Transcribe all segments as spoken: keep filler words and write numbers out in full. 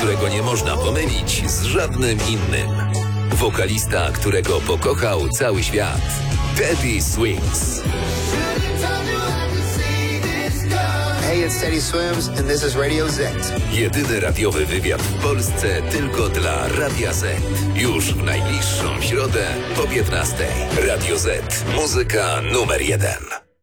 którego nie można pomylić z żadnym innym. Wokalista, którego pokochał cały świat. Teddy Swims. Hey, it's Teddy Swims and this is Radio Z. Jedyny radiowy wywiad w Polsce tylko dla Radia Z. Już w najbliższą środę po piętnastej. Radio Z. Muzyka numer jeden.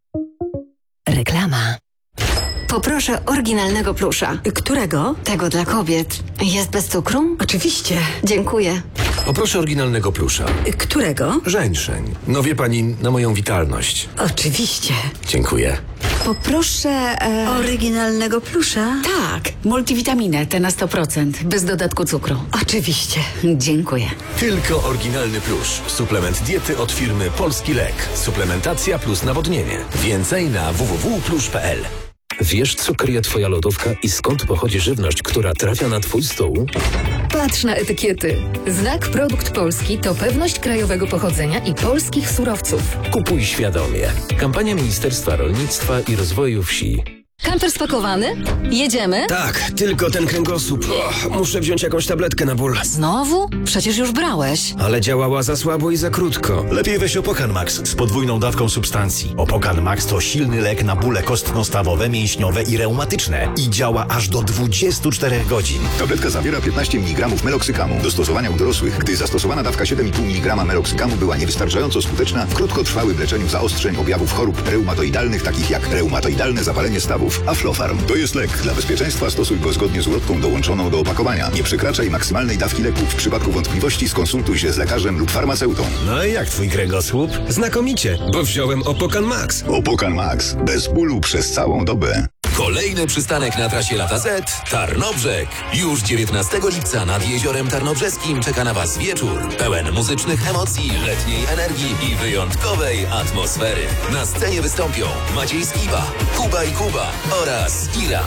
Reklama. Poproszę oryginalnego plusza. Którego? Tego dla kobiet. Jest bez cukru? Oczywiście. Dziękuję. Poproszę oryginalnego plusza. Którego? Żeńszeń. No wie pani, na moją witalność. Oczywiście. Dziękuję. Poproszę e... oryginalnego plusza. Tak, multivitaminę, te na sto procent, bez dodatku cukru. Oczywiście. Dziękuję. Tylko oryginalny plusz. Suplement diety od firmy Polski Lek. Suplementacja plus nawodnienie. Więcej na w w w kropka plusz kropka p l. Wiesz, co kryje twoja lodówka i skąd pochodzi żywność, która trafia na twój stół? Patrz na etykiety. Znak Produkt Polski to pewność krajowego pochodzenia i polskich surowców. Kupuj świadomie. Kampania Ministerstwa Rolnictwa i Rozwoju Wsi. Kamper spakowany? Jedziemy? Tak, tylko ten kręgosłup. O, muszę wziąć jakąś tabletkę na ból. Znowu? Przecież już brałeś. Ale działała za słabo i za krótko. Lepiej weź Opokan Max z podwójną dawką substancji. Opokan Max to silny lek na bóle kostno-stawowe, mięśniowe i reumatyczne. I działa aż do dwudziestu czterech godzin. Tabletka zawiera piętnaście miligramów meloksykamu. Do stosowania u dorosłych, gdy zastosowana dawka siedem i pół miligrama meloksykamu była niewystarczająco skuteczna w krótkotrwałym leczeniu zaostrzeń objawów chorób reumatoidalnych, takich jak reumatoidalne zapalenie stawów. Aflofarm to jest lek. Dla bezpieczeństwa stosuj go zgodnie z ulotką dołączoną do opakowania. Nie przekraczaj maksymalnej dawki leku. W przypadku wątpliwości skonsultuj się z lekarzem lub farmaceutą. No i jak twój kręgosłup? Znakomicie, bo wziąłem Opokan Max. Opokan Max. Bez bólu przez całą dobę. Kolejny przystanek na trasie Lata Z – Tarnobrzeg. Już dziewiętnastego lipca nad Jeziorem Tarnobrzeskim czeka na Was wieczór pełen muzycznych emocji, letniej energii i wyjątkowej atmosfery. Na scenie wystąpią Maciej Skiba, Kuba i Kuba oraz Ira.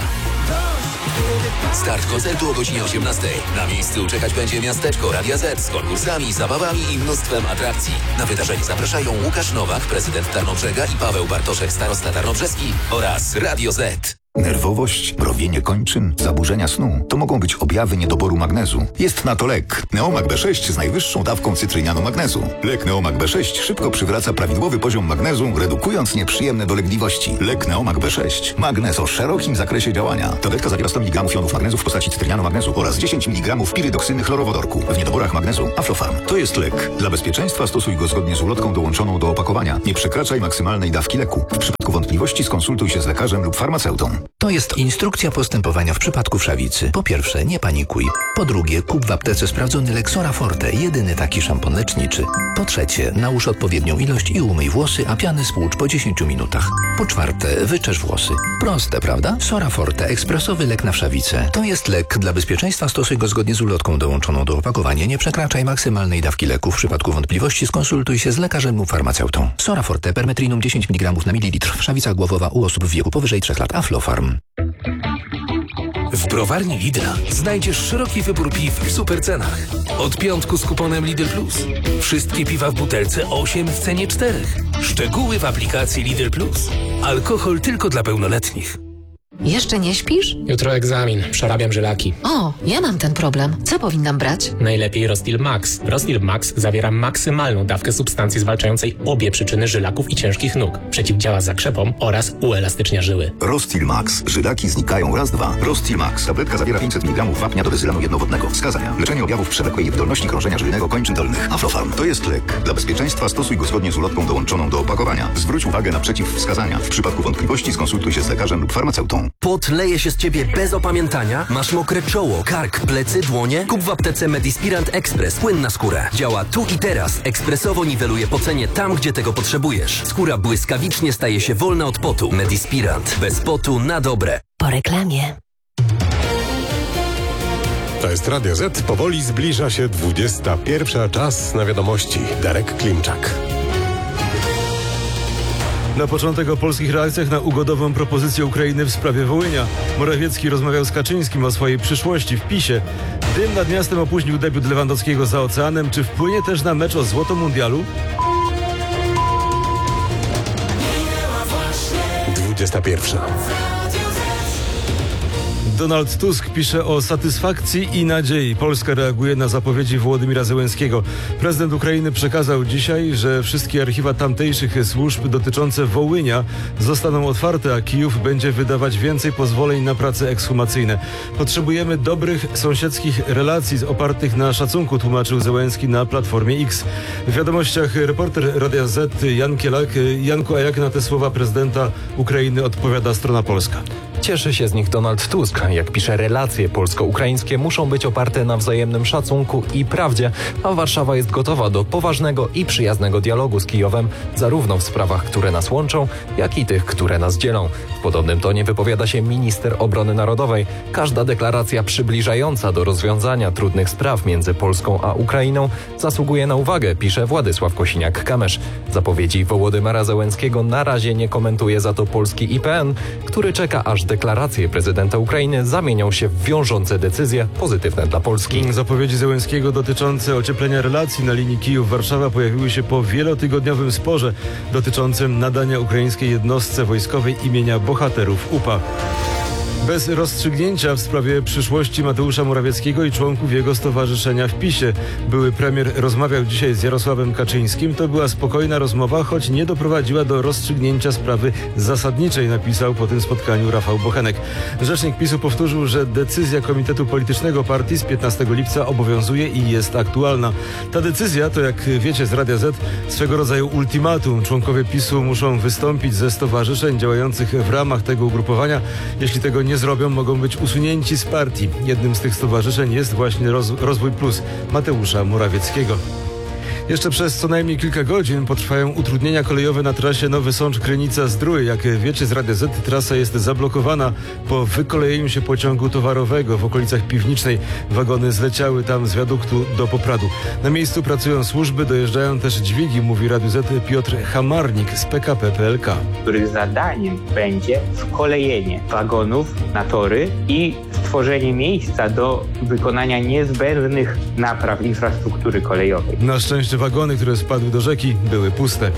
Start koncertu o godzinie osiemnastej. Na miejscu czekać będzie miasteczko Radia Z z konkursami, zabawami i mnóstwem atrakcji. Na wydarzenie zapraszają Łukasz Nowak, prezydent Tarnobrzega, i Paweł Bartoszek, starosta tarnobrzeski oraz Radio Z. Nerwowość, mrowienie kończyn, zaburzenia snu to mogą być objawy niedoboru magnezu. Jest na to lek Neomag B sześć z najwyższą dawką cytrynianu magnezu. Lek Neomag B sześć szybko przywraca prawidłowy poziom magnezu, redukując nieprzyjemne dolegliwości. Lek Neomag B sześć. Magnez o szerokim zakresie działania. Tabletka zawiera sto miligramów jonów magnezu w postaci cytrynianu magnezu oraz dziesięć miligramów pirydoksyny chlorowodorku. W niedoborach magnezu Aflofarm. To jest lek. Dla bezpieczeństwa stosuj go zgodnie z ulotką dołączoną do opakowania. Nie przekraczaj maksymalnej dawki leku. W przypadku wątpliwości skonsultuj się z lekarzem lub farmaceutą. To jest instrukcja postępowania w przypadku wszawicy. Po pierwsze, nie panikuj. Po drugie, kup w aptece sprawdzony lek Sora Forte, jedyny taki szampon leczniczy. Po trzecie, nałóż odpowiednią ilość i umyj włosy, a piany spłucz po dziesięciu minutach. Po czwarte, wyczesz włosy. Proste, prawda? Sora Forte, ekspresowy lek na wszawicę. To jest lek. Dla bezpieczeństwa stosuj go zgodnie z ulotką dołączoną do opakowania. Nie przekraczaj maksymalnej dawki leku. W przypadku wątpliwości skonsultuj się z lekarzem lub farmaceutą. Sora Forte, permetrinum dziesięć miligramów na mililitr. Wszawica głowowa u osób w wieku powyżej trzech lat. Aflofarm. W browarni Lidla znajdziesz szeroki wybór piw w supercenach. Od piątku z kuponem Lidl Plus. Wszystkie piwa w butelce osiem w cenie czterech. Szczegóły w aplikacji Lidl Plus. Alkohol tylko dla pełnoletnich. Jeszcze nie śpisz? Jutro egzamin. Przerabiam żylaki. O, ja mam ten problem. Co powinnam brać? Najlepiej Rostil Max. Rostil Max zawiera maksymalną dawkę substancji zwalczającej obie przyczyny żylaków i ciężkich nóg. Przeciwdziała zakrzepom oraz uelastycznia żyły. Rostil Max. Żylaki znikają raz, dwa. Rostil Max. Tabletka zawiera pięćset miligramów wapnia do dezylanu jednowodnego. Wskazania. Leczenie objawów przewlekłej niewydolności krążenia żylnego kończyn dolnych. Aflofarm. To jest lek. Dla bezpieczeństwa stosuj go zgodnie z ulotką dołączoną do opakowania. Zwróć uwagę na przeciwwskazania. W przypadku wątpliwości skonsultuj się z lekarzem lub farmaceutą. Pot leje się z ciebie bez opamiętania? Masz mokre czoło, kark, plecy, dłonie? Kup w aptece Medispirant Express. Płyn na skórę. Działa tu i teraz. Ekspresowo niweluje pocenie tam, gdzie tego potrzebujesz. Skóra błyskawicznie staje się wolna od potu. Medispirant. Bez potu na dobre. Po reklamie. To jest Radio Z. Powoli zbliża się dwudziesta pierwsza. Czas na wiadomości. Darek Klimczak. Na początek o polskich reakcjach na ugodową propozycję Ukrainy w sprawie Wołynia. Morawiecki rozmawiał z Kaczyńskim o swojej przyszłości w PiSie. Dym nad miastem opóźnił debiut Lewandowskiego za oceanem. Czy wpłynie też na mecz o złoto mundialu? dwudziesta pierwsza. Donald Tusk pisze o satysfakcji i nadziei. Polska reaguje na zapowiedzi Wołodymyra Zełenskiego. Prezydent Ukrainy przekazał dzisiaj, że wszystkie archiwa tamtejszych służb dotyczące Wołynia zostaną otwarte, a Kijów będzie wydawać więcej pozwoleń na prace ekshumacyjne. Potrzebujemy dobrych sąsiedzkich relacji opartych na szacunku, tłumaczył Zełenski na Platformie X. W wiadomościach reporter Radia Z Jan Kielak. Janku, a jak na te słowa prezydenta Ukrainy odpowiada strona polska? Cieszy się z nich Donald Tusk. Jak pisze, relacje polsko-ukraińskie muszą być oparte na wzajemnym szacunku i prawdzie, a Warszawa jest gotowa do poważnego i przyjaznego dialogu z Kijowem, zarówno w sprawach, które nas łączą, jak i tych, które nas dzielą. W podobnym tonie wypowiada się minister obrony narodowej. Każda deklaracja przybliżająca do rozwiązania trudnych spraw między Polską a Ukrainą zasługuje na uwagę, pisze Władysław Kosiniak-Kamysz. Zapowiedzi Wołodymyra Zełenskiego na razie nie komentuje za to polski I P N, który czeka, aż deklaracje prezydenta Ukrainy zamienią się w wiążące decyzje pozytywne dla Polski. Zapowiedzi Zełenskiego dotyczące ocieplenia relacji na linii Kijów-Warszawa pojawiły się po wielotygodniowym sporze dotyczącym nadania ukraińskiej jednostce wojskowej imienia bohaterów U P A. Bez rozstrzygnięcia w sprawie przyszłości Mateusza Morawieckiego i członków jego stowarzyszenia w PiSie. Były premier rozmawiał dzisiaj z Jarosławem Kaczyńskim. To była spokojna rozmowa, choć nie doprowadziła do rozstrzygnięcia sprawy zasadniczej, napisał po tym spotkaniu Rafał Bochenek. Rzecznik PiSu powtórzył, że decyzja Komitetu Politycznego Partii z piętnastego lipca obowiązuje i jest aktualna. Ta decyzja to, jak wiecie z Radia Z, swego rodzaju ultimatum. Członkowie PiSu muszą wystąpić ze stowarzyszeń działających w ramach tego ugrupowania. Jeśli tego nie nie zrobią, mogą być usunięci z partii. Jednym z tych stowarzyszeń jest właśnie roz, Rozwój Plus Mateusza Morawieckiego. Jeszcze przez co najmniej kilka godzin potrwają utrudnienia kolejowe na trasie Nowy Sącz-Krynica-Zdrój. Jak wiecie z Radia Z, trasa jest zablokowana po wykolejeniu się pociągu towarowego w okolicach Piwnicznej. Wagony zleciały tam z wiaduktu do Popradu. Na miejscu pracują służby, dojeżdżają też dźwigi, mówi Radiu Z Piotr Hamarnik z P K P P L K. Których zadaniem będzie wkolejenie wagonów na tory i stworzenie miejsca do wykonania niezbędnych napraw infrastruktury kolejowej. Na szczęście wagony, które spadły do rzeki, były puste.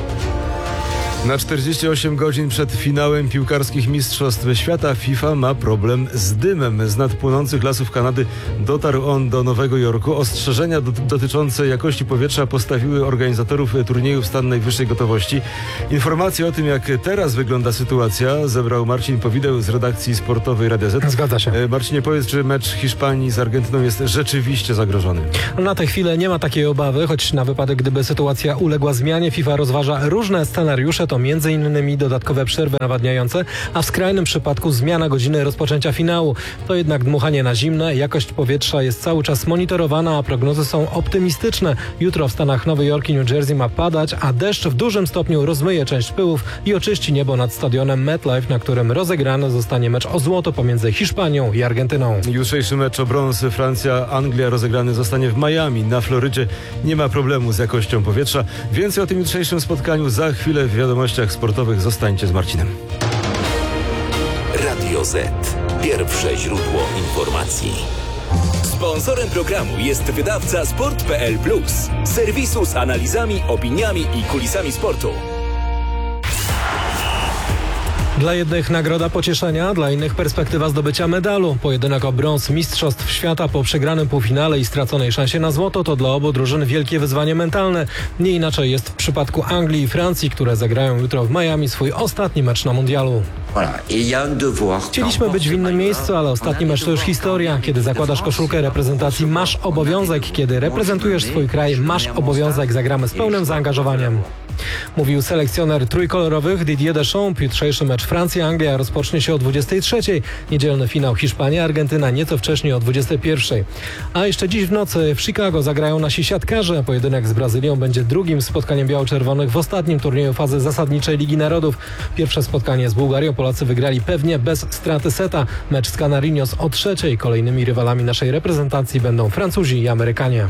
Na czterdzieści osiem godzin przed finałem piłkarskich Mistrzostw Świata FIFA ma problem z dymem. Z nad płonących lasów Kanady dotarł on do Nowego Jorku. Ostrzeżenia do, dotyczące jakości powietrza postawiły organizatorów turnieju w stan najwyższej gotowości. Informacje o tym, jak teraz wygląda sytuacja, zebrał Marcin Powideł z redakcji sportowej Radia Z. Zgadza się. Marcinie, powiedz, czy mecz Hiszpanii z Argentyną jest rzeczywiście zagrożony? Na tę chwilę nie ma takiej obawy, choć na wypadek, gdyby sytuacja uległa zmianie, FIFA rozważa różne scenariusze. To między innymi dodatkowe przerwy nawadniające, a w skrajnym przypadku zmiana godziny rozpoczęcia finału. To jednak dmuchanie na zimne, jakość powietrza jest cały czas monitorowana, a prognozy są optymistyczne. Jutro w stanach Nowy Jork i New Jersey ma padać, a deszcz w dużym stopniu rozmyje część pyłów i oczyści niebo nad stadionem MetLife, na którym rozegrany zostanie mecz o złoto pomiędzy Hiszpanią i Argentyną. Jutrzejszy mecz o brąz Francja-Anglia rozegrany zostanie w Miami. Na Florydzie nie ma problemu z jakością powietrza. Więcej o tym jutrzejszym spotkaniu za chwilę w wiadomościach sportowych. Zostańcie z Marcinem. Radio Z. Pierwsze źródło informacji. Sponsorem programu jest wydawca sport kropka p l plus, serwisu z analizami, opiniami i kulisami sportu. Dla jednych nagroda pocieszenia, dla innych perspektywa zdobycia medalu. Pojedynek o brąz Mistrzostw Świata po przegranym półfinale i straconej szansie na złoto to dla obu drużyn wielkie wyzwanie mentalne. Nie inaczej jest w przypadku Anglii i Francji, które zagrają jutro w Miami swój ostatni mecz na mundialu. Chcieliśmy być w innym miejscu, ale ostatni mecz to już historia. Kiedy zakładasz koszulkę reprezentacji, masz obowiązek. Kiedy reprezentujesz swój kraj, masz obowiązek. Zagramy z pełnym zaangażowaniem. Mówił selekcjoner trójkolorowych Didier Deschamps. Jutrzejszy mecz Francja-Anglia rozpocznie się o dwudziestej trzeciej. Niedzielny finał Hiszpania-Argentyna nieco wcześniej o dwudziestej pierwszej. A jeszcze dziś w nocy w Chicago zagrają nasi siatkarze. Pojedynek z Brazylią będzie drugim spotkaniem biało-czerwonych w ostatnim turnieju fazy zasadniczej Ligi Narodów. Pierwsze spotkanie z Bułgarią Polacy wygrali pewnie bez straty seta. Mecz z Canarinos o trzeciej. Kolejnymi rywalami naszej reprezentacji będą Francuzi i Amerykanie.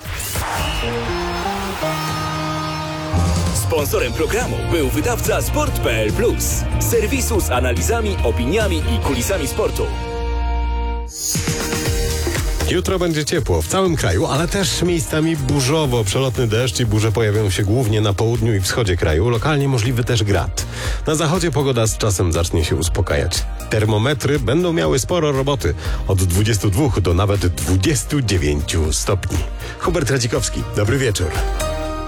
Sponsorem programu był wydawca sport kropka p l plus, serwisu z analizami, opiniami i kulisami sportu. Jutro będzie ciepło w całym kraju, ale też miejscami burzowo. Przelotny deszcz i burze pojawią się głównie na południu i wschodzie kraju. Lokalnie możliwy też grad. Na zachodzie pogoda z czasem zacznie się uspokajać. Termometry będą miały sporo roboty. Od dwudziestu dwóch do nawet dwudziestu dziewięciu stopni. Hubert Radzikowski, dobry wieczór.